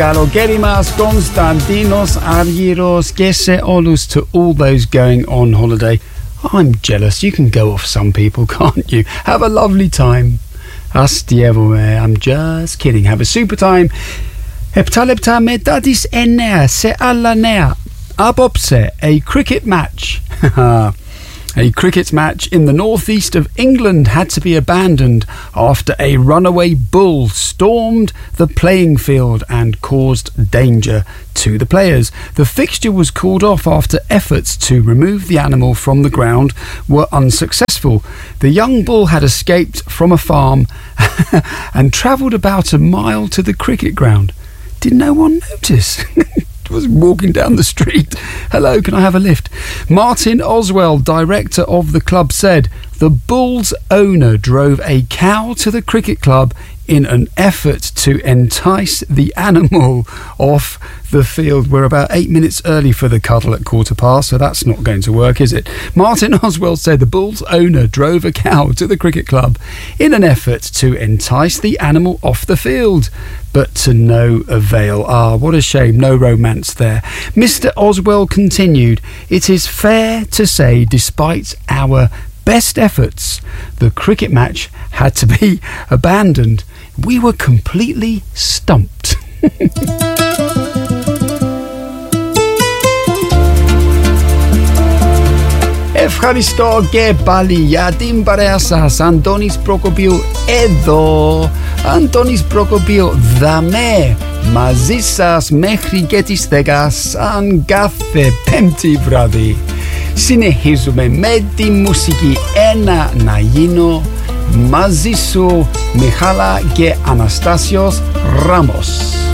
Gerimas Konstantinos Argyros Gese Olus to all those going on holiday. I'm jealous. You can go off some people, can't you? Have a lovely time. I'm just kidding. Have a super time. Heptalepta metadis enea se alla nea. Abopse, a cricket match. A cricket match in the northeast of England had to be abandoned after a runaway bull stormed the playing field and caused danger to the players. The fixture was called off after efforts to remove the animal from the ground were unsuccessful. The young bull had escaped from a farm and travelled about a mile to the cricket ground. Did no one notice? Was walking down the street. Hello, can I have a lift? Martin Oswell, director of the club, said the bull's owner drove a cow to the cricket club in an effort to entice the animal off the field. We're about 8 minutes early for the cuddle at 1:15, so that's not going to work, is it? Martin Oswell said the bull's owner drove a cow to the cricket club in an effort to entice the animal off the field, but to no avail. What a shame, no romance there. Mr. Oswell continued, it is fair to say, despite our best efforts, the cricket match had to be abandoned. We were completely stumped. Ευχαριστώ και πάλι για την παρέα σας. Αντώνης Προκοπίου εδώ. Αντώνης Προκοπίου δαμέ μαζί σας μέχρι και τις 10 σαν κάθε Πέμπτη βράδυ. Συνεχίζουμε με τη μουσική Ένα να γίνω μαζί σου Μιχάλα και Αναστάσιος Ράμος.